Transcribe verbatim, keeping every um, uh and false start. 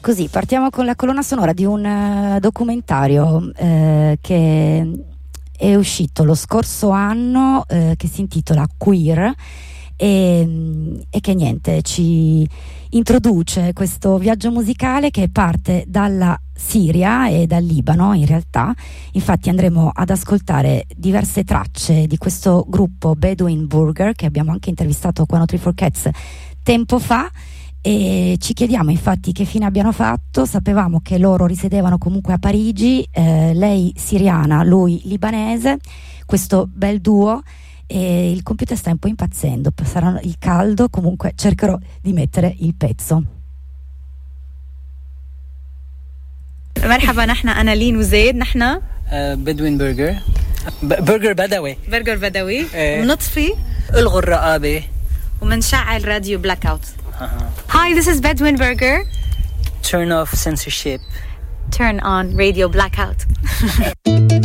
Così partiamo con la colonna sonora di un uh, documentario eh, che è uscito lo scorso anno, eh, che si intitola Queer e, e che niente ci introduce questo viaggio musicale che parte dalla Siria e dal Libano in realtà. Infatti andremo ad ascoltare diverse tracce di questo gruppo Bedouin Burger che abbiamo anche intervistato qua a Three for Cats tempo fa. E ci chiediamo infatti che fine abbiano fatto. Sapevamo che loro risiedevano comunque a Parigi, eh, lei siriana, lui libanese, questo bel duo, e il computer sta un po' impazzendo, sarà il caldo, comunque cercherò di mettere il pezzo. مرحبا، نحن أنا لين وزيد، نحن بدوين برجر برجر بدوي برجر بدوي ونطفي الغوا الرقابة ومنشعل راديو بلاك اوت. Hi, this is Bedouin Burger. Turn off censorship. Turn on radio blackout.